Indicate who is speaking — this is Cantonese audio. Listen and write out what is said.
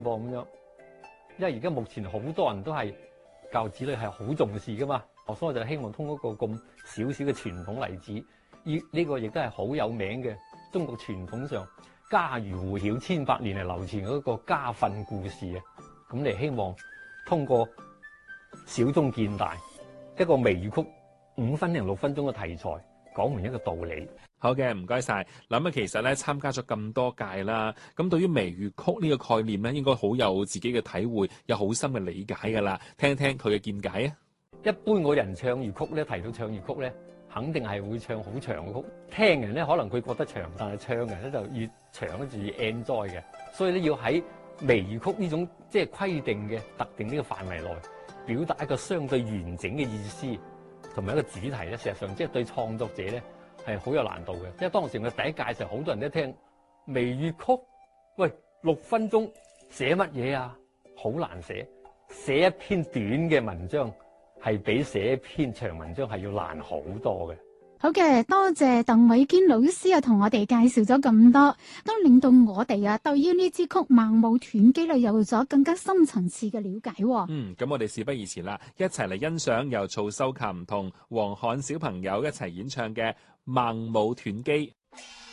Speaker 1: 咁樣。因為而家目前好多人都係教育子女係好重視噶嘛，所以我就希望通過一個咁少少嘅傳統例子，呢個亦都係好有名嘅中國傳統上家喻戶曉千百年嚟流傳嗰個家訓故事啊。咁你希望通過小中見大一個微粵曲5分零6分鐘嘅題材，講明一個道理。
Speaker 2: 好嘅，唔該晒。諗啊，其實咧參加咗咁多屆啦，咁對於微粵曲呢個概念咧，應該好有自己嘅體會，有好深嘅理解㗎啦。聽聽佢嘅見解啊。
Speaker 1: 一般個人唱粵曲咧，提到唱粵曲咧，肯定係會唱好長嘅曲。聽人咧可能佢覺得長，但係唱人咧就越長咧就越 enjoy 嘅。所以咧要喺微粵曲呢種即係規定嘅特定呢個範圍內，表達一個相對完整嘅意思同埋一個主題咧，事實上即係對創作者咧係好有難度嘅。因為當時我第一屆時候，好多人都聽微粵曲，喂6分鐘寫乜嘢啊？好難寫，寫一篇短嘅文章係比寫一篇長文章係要難好多嘅。
Speaker 3: 好嘅，多謝鄧偉堅老師啊，同我哋介紹咗咁多，都令到我哋啊對於呢支曲《孟母斷機》有咗更加深層次嘅了解。
Speaker 2: 咁我哋事不宜遲啦，一齊嚟欣賞由曹秀琴同黃漢小朋友一齊演唱嘅《孟母斷機》。